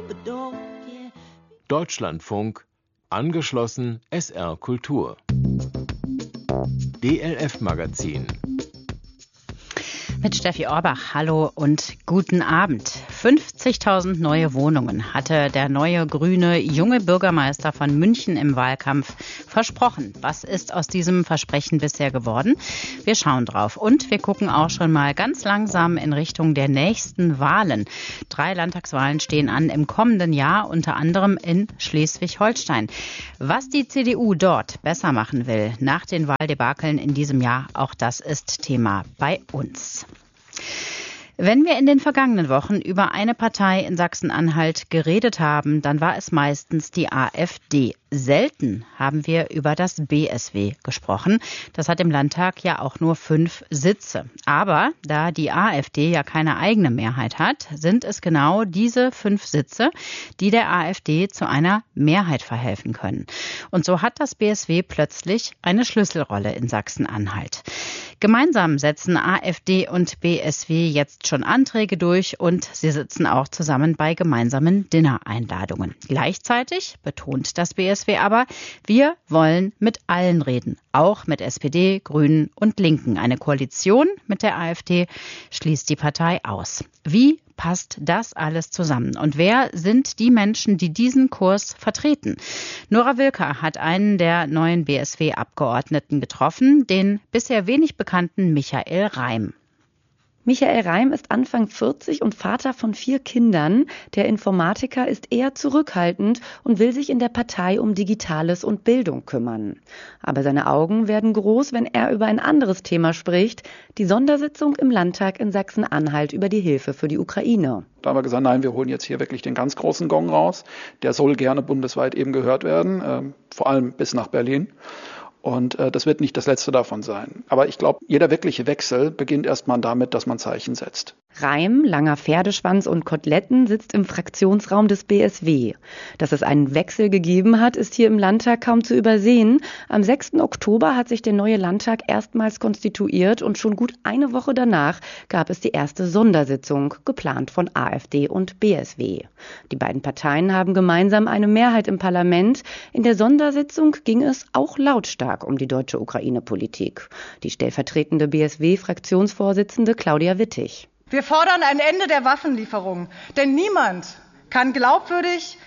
Deutschlandfunk, angeschlossen SR Kultur. DLF Magazin. Mit Steffi Orbach, hallo und guten Abend. 50.000 neue Wohnungen hatte der neue grüne junge Bürgermeister von München im Wahlkampf versprochen. Was ist aus diesem Versprechen bisher geworden? Wir schauen drauf und wir gucken auch schon mal ganz langsam in Richtung der nächsten Wahlen. 3 Landtagswahlen stehen an im kommenden Jahr, unter anderem in Schleswig-Holstein. Was die CDU dort besser machen will nach den Wahldebakeln in diesem Jahr, auch das ist Thema bei uns. Wenn wir in den vergangenen Wochen über eine Partei in Sachsen-Anhalt geredet haben, dann war es meistens die AfD. Selten haben wir über das BSW gesprochen. Das hat im Landtag ja auch nur 5 Sitze. Aber da die AfD ja keine eigene Mehrheit hat, sind es genau diese 5 Sitze, die der AfD zu einer Mehrheit verhelfen können. Und so hat das BSW plötzlich eine Schlüsselrolle in Sachsen-Anhalt. Gemeinsam setzen AfD und BSW jetzt schon Anträge durch und sie sitzen auch zusammen bei gemeinsamen Dinnereinladungen. Gleichzeitig betont das BSW aber, wir wollen mit allen reden, auch mit SPD, Grünen und Linken. Eine Koalition mit der AfD schließt die Partei aus. Wie passt das alles zusammen? Und wer sind die Menschen, die diesen Kurs vertreten? Nora Wilker hat einen der neuen BSW-Abgeordneten getroffen, den bisher wenig bekannten Michael Reim. Michael Reim ist Anfang 40 und Vater von 4 Kindern. Der Informatiker ist eher zurückhaltend und will sich in der Partei um Digitales und Bildung kümmern. Aber seine Augen werden groß, wenn er über ein anderes Thema spricht, die Sondersitzung im Landtag in Sachsen-Anhalt über die Hilfe für die Ukraine. Da haben wir gesagt, nein, wir holen jetzt hier wirklich den ganz großen Gong raus. Der soll gerne bundesweit eben gehört werden, vor allem bis nach Berlin. Und das wird nicht das letzte davon sein. Aber ich glaube, jeder wirkliche Wechsel beginnt erstmal damit, dass man Zeichen setzt. Reim, langer Pferdeschwanz und Koteletten sitzt im Fraktionsraum des BSW. Dass es einen Wechsel gegeben hat, ist hier im Landtag kaum zu übersehen. Am 6. Oktober hat sich der neue Landtag erstmals konstituiert und schon gut eine Woche danach gab es die erste Sondersitzung, geplant von AfD und BSW. Die beiden Parteien haben gemeinsam eine Mehrheit im Parlament. In der Sondersitzung ging es auch lautstark um die deutsche Ukraine-Politik. Die stellvertretende BSW-Fraktionsvorsitzende Claudia Wittig. Wir fordern ein Ende der Waffenlieferungen, denn niemand kann glaubwürdig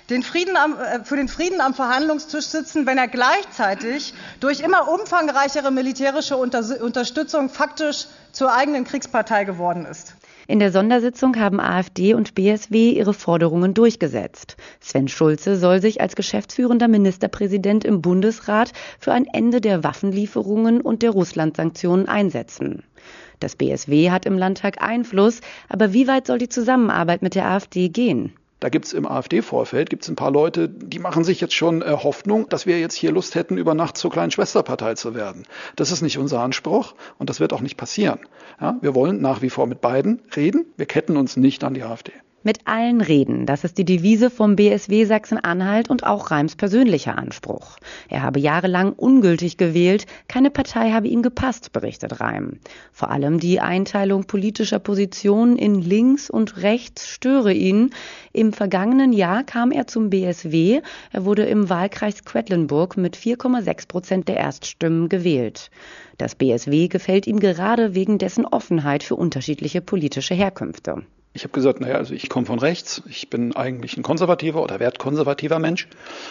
für den Frieden am Verhandlungstisch sitzen, wenn er gleichzeitig durch immer umfangreichere militärische Unterstützung faktisch zur eigenen Kriegspartei geworden ist. In der Sondersitzung haben AfD und BSW ihre Forderungen durchgesetzt. Sven Schulze soll sich als geschäftsführender Ministerpräsident im Bundesrat für ein Ende der Waffenlieferungen und der Russland-Sanktionen einsetzen. Das BSW hat im Landtag Einfluss, aber wie weit soll die Zusammenarbeit mit der AfD gehen? Da gibt's im AfD-Vorfeld ein paar Leute, die machen sich jetzt schon Hoffnung, dass wir jetzt hier Lust hätten, über Nacht zur kleinen Schwesterpartei zu werden. Das ist nicht unser Anspruch und das wird auch nicht passieren. Ja, wir wollen nach wie vor mit beiden reden. Wir ketten uns nicht an die AfD. Mit allen reden, das ist die Devise vom BSW Sachsen-Anhalt und auch Reims persönlicher Anspruch. Er habe jahrelang ungültig gewählt, keine Partei habe ihm gepasst, berichtet Reim. Vor allem die Einteilung politischer Positionen in links und rechts störe ihn. Im vergangenen Jahr kam er zum BSW, er wurde im Wahlkreis Quedlinburg mit 4,6% der Erststimmen gewählt. Das BSW gefällt ihm gerade wegen dessen Offenheit für unterschiedliche politische Herkünfte. Ich habe gesagt, ich komme von rechts, ich bin eigentlich ein konservativer oder wertkonservativer Mensch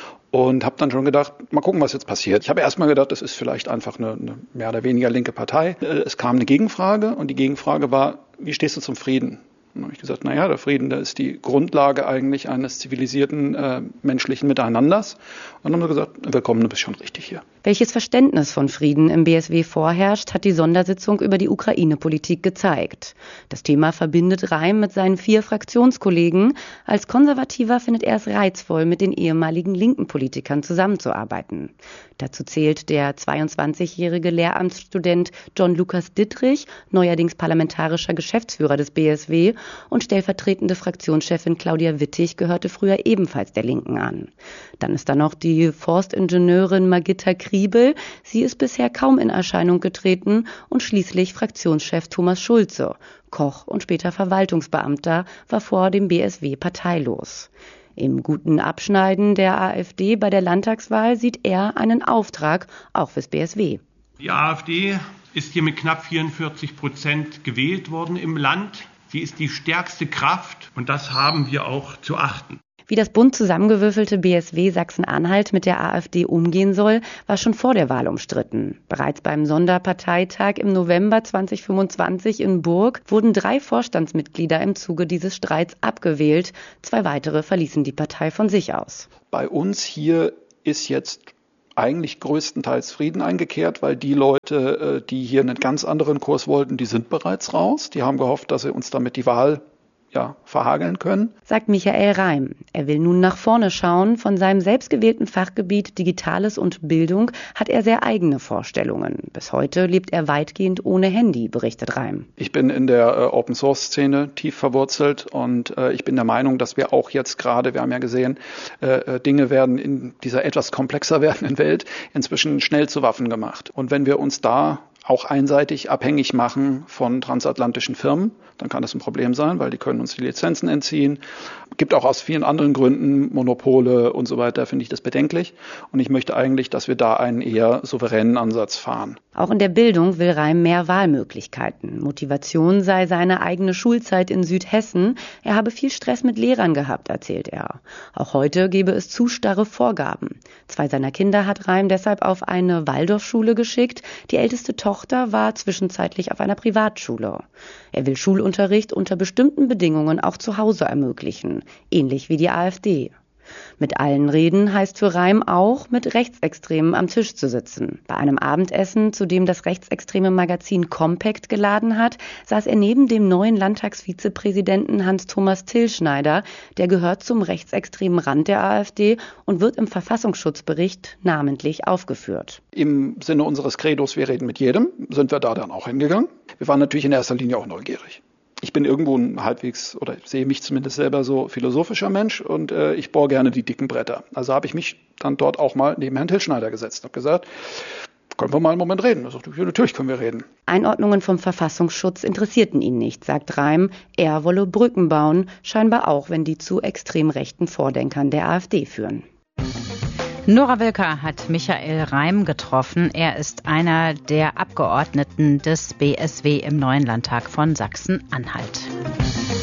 und habe dann schon gedacht, mal gucken, was jetzt passiert. Ich habe erstmal gedacht, das ist vielleicht einfach eine mehr oder weniger linke Partei. Es kam eine Gegenfrage und die Gegenfrage war, wie stehst du zum Frieden? Und dann habe ich gesagt, der Frieden, der ist die Grundlage eigentlich eines zivilisierten menschlichen Miteinanders. Und dann haben wir gesagt, willkommen, du bist schon richtig hier. Welches Verständnis von Frieden im BSW vorherrscht, hat die Sondersitzung über die Ukraine-Politik gezeigt. Das Thema verbindet Reim mit seinen 4 Fraktionskollegen. Als Konservativer findet er es reizvoll, mit den ehemaligen linken Politikern zusammenzuarbeiten. Dazu zählt der 22-jährige Lehramtsstudent John Lukas Dittrich, neuerdings parlamentarischer Geschäftsführer des BSW, und stellvertretende Fraktionschefin Claudia Wittig gehörte früher ebenfalls der Linken an. Dann ist da noch die Forstingenieurin Margitta Kriebel. Sie ist bisher kaum in Erscheinung getreten und schließlich Fraktionschef Thomas Schulze. Koch und später Verwaltungsbeamter, war vor dem BSW parteilos. Im guten Abschneiden der AfD bei der Landtagswahl sieht er einen Auftrag, auch fürs BSW. Die AfD ist hier mit knapp 44% gewählt worden im Land. Sie ist die stärkste Kraft und das haben wir auch zu achten. Wie das bunt zusammengewürfelte BSW Sachsen-Anhalt mit der AfD umgehen soll, war schon vor der Wahl umstritten. Bereits beim Sonderparteitag im November 2025 in Burg wurden 3 Vorstandsmitglieder im Zuge dieses Streits abgewählt. 2 weitere verließen die Partei von sich aus. Bei uns hier ist jetzt eigentlich größtenteils Frieden eingekehrt, weil die Leute, die hier einen ganz anderen Kurs wollten, die sind bereits raus. Die haben gehofft, dass sie uns damit die Wahl verhageln können. Sagt Michael Reim. Er will nun nach vorne schauen. Von seinem selbstgewählten Fachgebiet Digitales und Bildung hat er sehr eigene Vorstellungen. Bis heute lebt er weitgehend ohne Handy, berichtet Reim. Ich bin in der Open-Source-Szene tief verwurzelt und ich bin der Meinung, dass wir auch jetzt gerade, wir haben ja gesehen, Dinge werden in dieser etwas komplexer werdenden Welt inzwischen schnell zu Waffen gemacht. Und wenn wir uns da auch einseitig abhängig machen von transatlantischen Firmen, dann kann das ein Problem sein, weil die können uns die Lizenzen entziehen. Gibt auch aus vielen anderen Gründen Monopole und so weiter, finde ich das bedenklich. Und ich möchte eigentlich, dass wir da einen eher souveränen Ansatz fahren. Auch in der Bildung will Reim mehr Wahlmöglichkeiten. Motivation sei seine eigene Schulzeit in Südhessen. Er habe viel Stress mit Lehrern gehabt, erzählt er. Auch heute gebe es zu starre Vorgaben. 2 seiner Kinder hat Reim deshalb auf eine Waldorfschule geschickt. Die älteste Tochter war zwischenzeitlich auf einer Privatschule. Er will Schulunterricht unter bestimmten Bedingungen auch zu Hause ermöglichen, ähnlich wie die AfD. Mit allen reden heißt für Reim auch, mit Rechtsextremen am Tisch zu sitzen. Bei einem Abendessen, zu dem das rechtsextreme Magazin Compact geladen hat, saß er neben dem neuen Landtagsvizepräsidenten Hans-Thomas Tillschneider. Der gehört zum rechtsextremen Rand der AfD und wird im Verfassungsschutzbericht namentlich aufgeführt. Im Sinne unseres Credos, wir reden mit jedem, sind wir da dann auch hingegangen. Wir waren natürlich in erster Linie auch neugierig. Ich bin irgendwo ein halbwegs, oder sehe mich zumindest selber so philosophischer Mensch und ich bohre gerne die dicken Bretter. Also habe ich mich dann dort auch mal neben Herrn Tillschneider gesetzt und habe gesagt, können wir mal einen Moment reden? Er sagt, ja, natürlich können wir reden. Einordnungen vom Verfassungsschutz interessierten ihn nicht, sagt Reim. Er wolle Brücken bauen, scheinbar auch, wenn die zu extrem rechten Vordenkern der AfD führen. Nora Wilker hat Michael Reim getroffen. Er ist einer der Abgeordneten des BSW im neuen Landtag von Sachsen-Anhalt.